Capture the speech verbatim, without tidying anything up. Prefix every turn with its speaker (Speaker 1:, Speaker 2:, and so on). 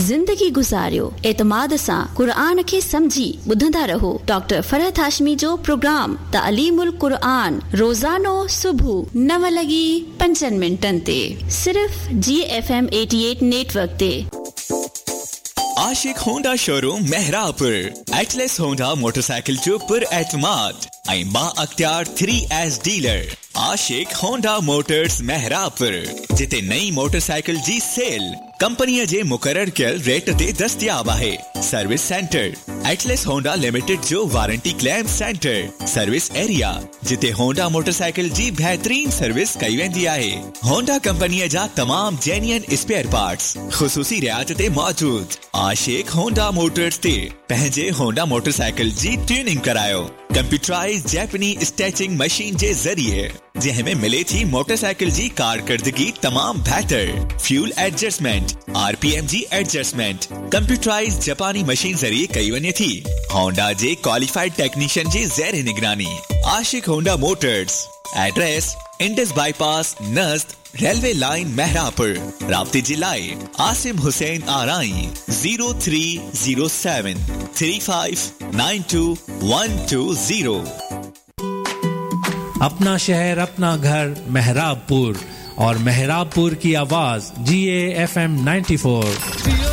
Speaker 1: ज़िंदगी गुज़ारियो एतमाद सां क़ुरान खे समझी ॿुधंदा रहो डॉक्टर फरहत हाशमी जो प्रोग्राम तालीमुल क़ुरान रोज़ानो सुबह नव लगी पंजनि मिंटनि ते सिर्फ जी एफ एम अठासी नेटवर्क ते।
Speaker 2: आशिक Honda showroom Mehrabpur Atlas Honda motorcycle जो पुर एतमाद ऐं बा अख्तियार थ्री एस डीलर आशिक होंडा मोटर्स मेहरापुर जिते नई मोटरसाइकिल जी सेल कंपनीअ जे मुक़रर कयल रेट ते दस्तयाब आहे। Service centre Atlas Honda limited जो warranty claim centre service area जिते होंडा मोटरसाइकिल जी बेहतरीन सर्विस कई वेंदी आहे। होंडा कंपनीअ जा तमाम जेन्युइन स्पेयर पार्ट्स ख़ुसूसी रियायत ते मौजूद। आशिक होंडा मोटर्स ते पंहिंजे होंडा मोटरसाइकिल जी ट्यूनिंग करायो कंप्यूटराइज जैपनी स्टैचिंग मशीन जे ज़रिए जंहिंमें मिले थी मोटरसाइकिल जी कारकर्दगी तमाम बेहतर फ्यूल एडजस्टमेंट आरपीएम जी एडजस्टमेंट कंप्यूटराइज जापानी मशीन ज़रिए कई वञे थी। होंडा जे क्वालिफाइड टेक्नीशियन जी ज़ेर निगरानी आशिक Honda Motors address Indus bypass नज़द railway line Mehrabpur राब्ते जी लाए Asim Hussain आराई zero three zero seven three five nine to one two zero.
Speaker 3: अपना शहर अपना घर मेहराबपुर और मेहराबपुर की आवाज जी A F M ninety four.